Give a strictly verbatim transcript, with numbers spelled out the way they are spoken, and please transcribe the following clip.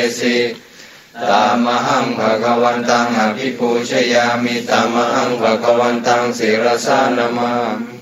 สิตามหังภะคะวันตังอภิปูชยามิตามหังภะคะวันตังศิรสานะมา